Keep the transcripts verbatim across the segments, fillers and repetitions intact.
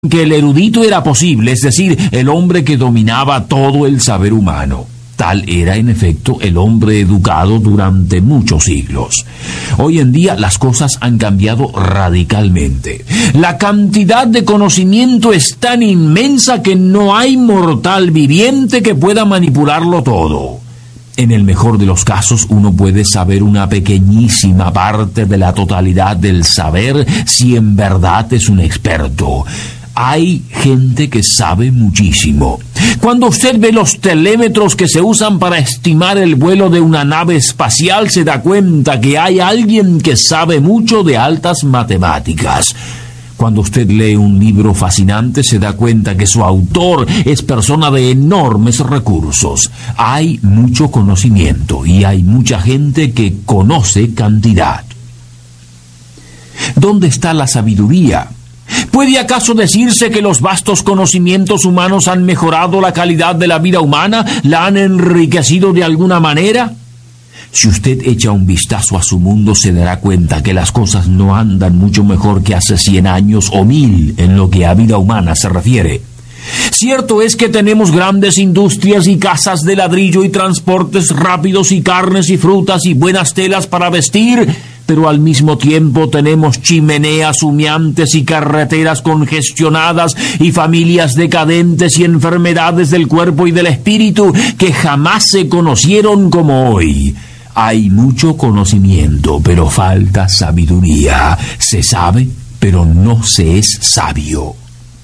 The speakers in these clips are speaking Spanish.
que el erudito era posible, es decir, el hombre que dominaba todo el saber humano. Tal era, en efecto, el hombre educado durante muchos siglos. Hoy en día las cosas han cambiado radicalmente. La cantidad de conocimiento es tan inmensa que no hay mortal viviente que pueda manipularlo todo. En el mejor de los casos, uno puede saber una pequeñísima parte de la totalidad del saber si en verdad es un experto. Hay gente que sabe muchísimo. Cuando usted ve los telémetros que se usan para estimar el vuelo de una nave espacial, se da cuenta que hay alguien que sabe mucho de altas matemáticas. Cuando usted lee un libro fascinante, se da cuenta que su autor es persona de enormes recursos. Hay mucho conocimiento y hay mucha gente que conoce cantidad. ¿Dónde está la sabiduría? ¿Puede acaso decirse que los vastos conocimientos humanos han mejorado la calidad de la vida humana? ¿La han enriquecido de alguna manera? Si usted echa un vistazo a su mundo, se dará cuenta que las cosas no andan mucho mejor que hace cien años o mil en lo que a vida humana se refiere. Cierto es que tenemos grandes industrias y casas de ladrillo y transportes rápidos y carnes y frutas y buenas telas para vestir, pero al mismo tiempo tenemos chimeneas humeantes y carreteras congestionadas y familias decadentes y enfermedades del cuerpo y del espíritu que jamás se conocieron como hoy. Hay mucho conocimiento, pero falta sabiduría. Se sabe, pero no se es sabio.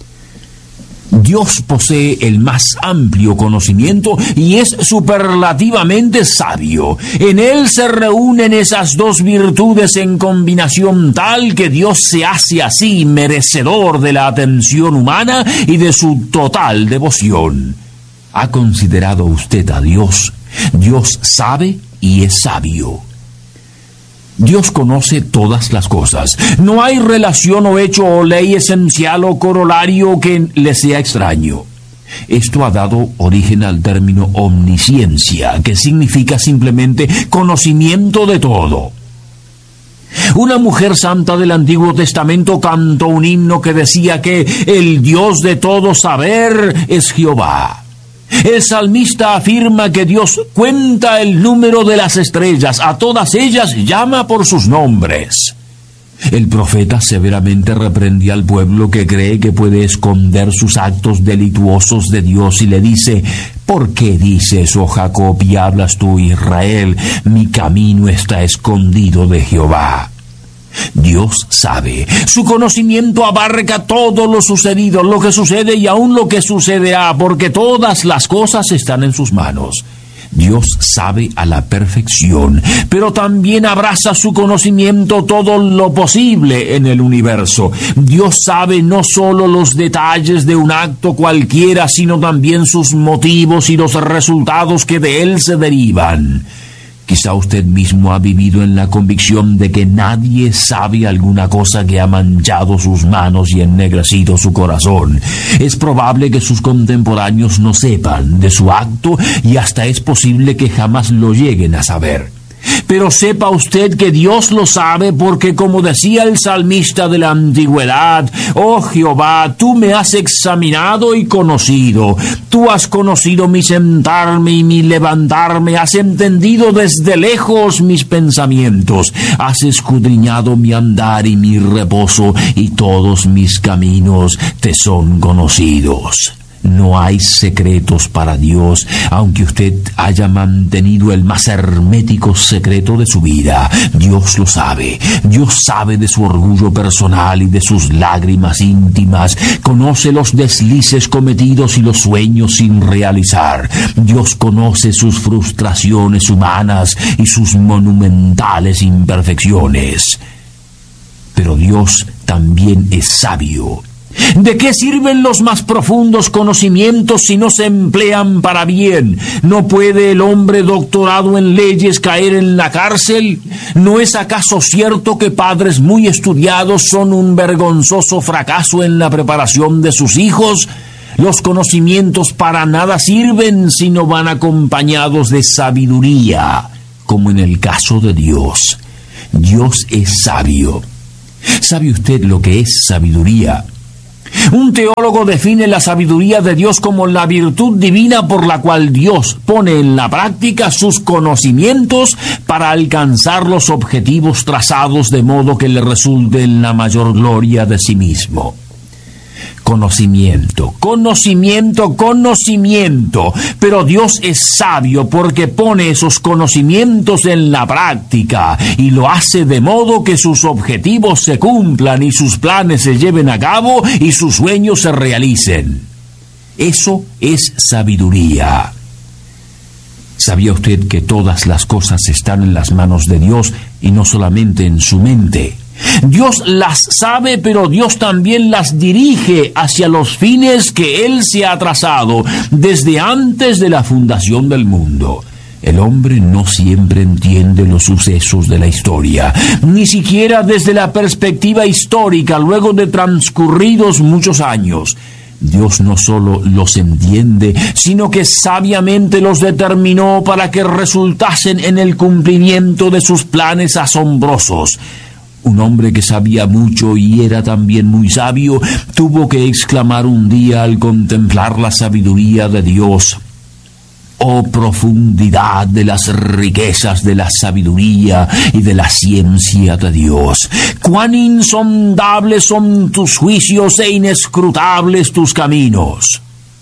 Dios posee el más amplio conocimiento y es superlativamente sabio. En Él se reúnen esas dos virtudes en combinación tal que Dios se hace así merecedor de la atención humana y de su total devoción. ¿Ha considerado usted a Dios? Dios sabe y es sabio. Dios conoce todas las cosas. No hay relación o hecho o ley esencial o corolario que le sea extraño. Esto ha dado origen al término omnisciencia, que significa simplemente conocimiento de todo. Una mujer santa del Antiguo Testamento cantó un himno que decía que el Dios de todo saber es Jehová. El salmista afirma que Dios cuenta el número de las estrellas, a todas ellas llama por sus nombres. El profeta severamente reprendía al pueblo que cree que puede esconder sus actos delituosos de Dios y le dice: ¿por qué dices, oh Jacob, y hablas tú, Israel? Mi camino está escondido de Jehová. Dios sabe, su conocimiento abarca todo lo sucedido, lo que sucede y aún lo que sucederá, porque todas las cosas están en sus manos. Dios sabe a la perfección, pero también abraza su conocimiento todo lo posible en el universo. Dios sabe no solo los detalles de un acto cualquiera, sino también sus motivos y los resultados que de él se derivan. Quizá usted mismo ha vivido en la convicción de que nadie sabe alguna cosa que ha manchado sus manos y ennegrecido su corazón. Es probable que sus contemporáneos no sepan de su acto y hasta es posible que jamás lo lleguen a saber. Pero sepa usted que Dios lo sabe porque, como decía el salmista de la antigüedad: oh Jehová, tú me has examinado y conocido. Tú has conocido mi sentarme y mi levantarme. Has entendido desde lejos mis pensamientos. Has escudriñado mi andar y mi reposo, y todos mis caminos te son conocidos. No hay secretos para Dios, aunque usted haya mantenido el más hermético secreto de su vida. Dios lo sabe. Dios sabe de su orgullo personal y de sus lágrimas íntimas. Conoce los deslices cometidos y los sueños sin realizar. Dios conoce sus frustraciones humanas y sus monumentales imperfecciones. Pero Dios también es sabio. ¿De qué sirven los más profundos conocimientos si no se emplean para bien? ¿No puede el hombre doctorado en leyes caer en la cárcel? ¿No es acaso cierto que padres muy estudiados son un vergonzoso fracaso en la preparación de sus hijos? Los conocimientos para nada sirven si no van acompañados de sabiduría, como en el caso de Dios. Dios es sabio. ¿Sabe usted lo que es sabiduría? Un teólogo define la sabiduría de Dios como la virtud divina por la cual Dios pone en la práctica sus conocimientos para alcanzar los objetivos trazados de modo que le resulte en la mayor gloria de sí mismo. Conocimiento, conocimiento, conocimiento. Pero Dios es sabio porque pone esos conocimientos en la práctica y lo hace de modo que sus objetivos se cumplan y sus planes se lleven a cabo y sus sueños se realicen. Eso es sabiduría. ¿Sabía usted que todas las cosas están en las manos de Dios y no solamente en su mente? Dios las sabe, pero Dios también las dirige hacia los fines que Él se ha trazado desde antes de la fundación del mundo. El hombre no siempre entiende los sucesos de la historia, ni siquiera desde la perspectiva histórica luego de transcurridos muchos años. Dios no solo los entiende, sino que sabiamente los determinó para que resultasen en el cumplimiento de sus planes asombrosos. Un hombre que sabía mucho y era también muy sabio, tuvo que exclamar un día al contemplar la sabiduría de Dios: «Oh profundidad de las riquezas de la sabiduría y de la ciencia de Dios! ¡Cuán insondables son tus juicios e inescrutables tus caminos!»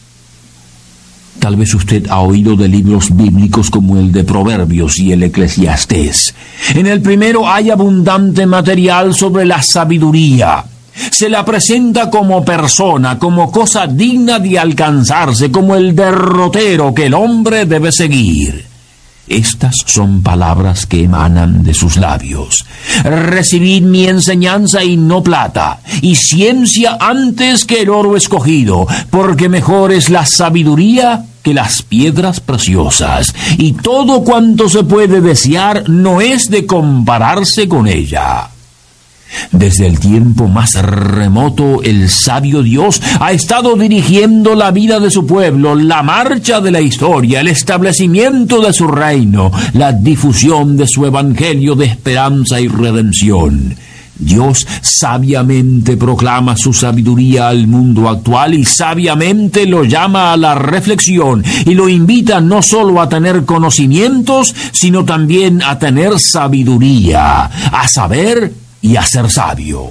Tal vez usted ha oído de libros bíblicos como el de Proverbios y el Eclesiastés. En el primero hay abundante material sobre la sabiduría. Se la presenta como persona, como cosa digna de alcanzarse, como el derrotero que el hombre debe seguir. Estas son palabras que emanan de sus labios. «Recibid mi enseñanza y no plata, y ciencia antes que el oro escogido, porque mejor es la sabiduría que las piedras preciosas, y todo cuanto se puede desear no es de compararse con ella». Desde el tiempo más remoto, el sabio Dios ha estado dirigiendo la vida de su pueblo, la marcha de la historia, el establecimiento de su reino, la difusión de su evangelio de esperanza y redención. Dios sabiamente proclama su sabiduría al mundo actual y sabiamente lo llama a la reflexión y lo invita no solo a tener conocimientos, sino también a tener sabiduría, a saber y a ser sabio.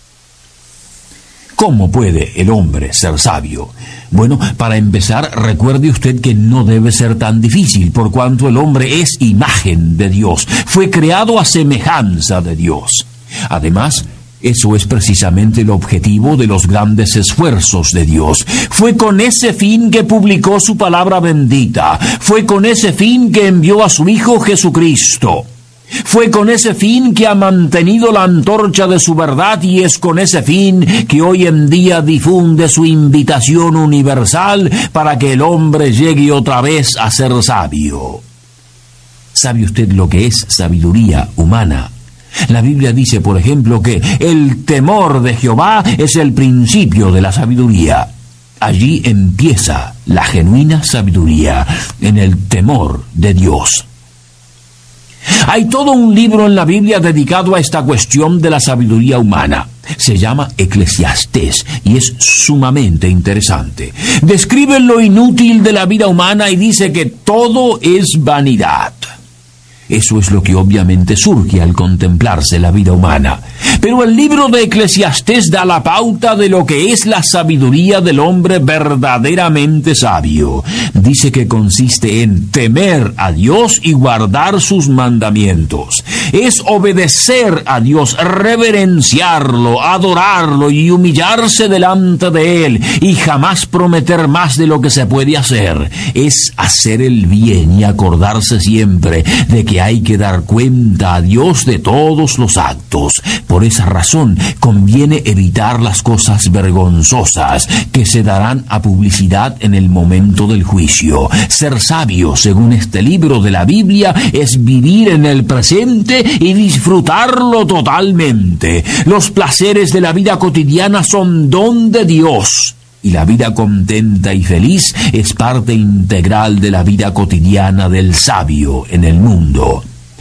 ¿Cómo puede el hombre ser sabio? Bueno, para empezar, recuerde usted que no debe ser tan difícil, por cuanto el hombre es imagen de Dios, fue creado a semejanza de Dios. Además, eso es precisamente el objetivo de los grandes esfuerzos de Dios. Fue con ese fin que publicó su palabra bendita, fue con ese fin que envió a su Hijo Jesucristo. Fue con ese fin que ha mantenido la antorcha de su verdad y es con ese fin que hoy en día difunde su invitación universal para que el hombre llegue otra vez a ser sabio. ¿Sabe usted lo que es sabiduría humana? La Biblia dice, por ejemplo, que el temor de Jehová es el principio de la sabiduría. Allí empieza la genuina sabiduría, en el temor de Dios. Hay todo un libro en la Biblia dedicado a esta cuestión de la sabiduría humana. Se llama Eclesiastés y es sumamente interesante. Describe lo inútil de la vida humana y dice que todo es vanidad. Eso es lo que obviamente surge al contemplarse la vida humana. Pero el libro de Eclesiastés da la pauta de lo que es la sabiduría del hombre verdaderamente sabio. Dice que consiste en temer a Dios y guardar sus mandamientos. Es obedecer a Dios, reverenciarlo, adorarlo y humillarse delante de Él y jamás prometer más de lo que se puede hacer. Es hacer el bien y acordarse siempre de que hay que dar cuenta a Dios de todos los actos. Por esa razón, conviene evitar las cosas vergonzosas que se darán a publicidad en el momento del juicio. Ser sabio, según este libro de la Biblia, es vivir en el presente y disfrutarlo totalmente. Los placeres de la vida cotidiana son don de Dios. Y la vida contenta y feliz es parte integral de la vida cotidiana del sabio en el mundo.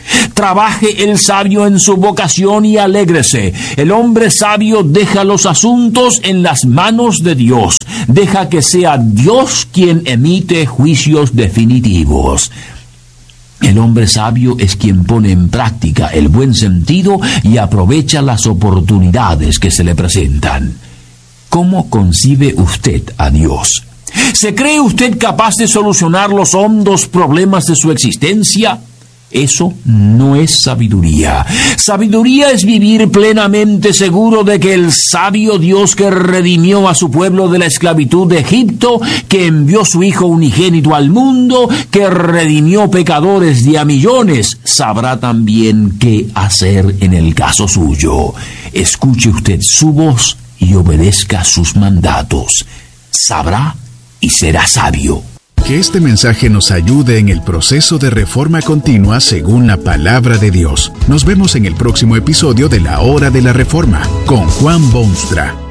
Trabaje el sabio en su vocación y alégrese. El hombre sabio deja los asuntos en las manos de Dios. Deja que sea Dios quien emite juicios definitivos. El hombre sabio es quien pone en práctica el buen sentido y aprovecha las oportunidades que se le presentan. ¿Cómo concibe usted a Dios? ¿Se cree usted capaz de solucionar los hondos problemas de su existencia? Eso no es sabiduría. Sabiduría es vivir plenamente seguro de que el sabio Dios que redimió a su pueblo de la esclavitud de Egipto, que envió su Hijo unigénito al mundo, que redimió pecadores de a millones, sabrá también qué hacer en el caso suyo. Escuche usted su voz y obedezca sus mandatos. Sabrá y será sabio. Que este mensaje nos ayude en el proceso de reforma continua según la palabra de Dios. Nos vemos en el próximo episodio de La Hora de la Reforma con Juan Boonstra.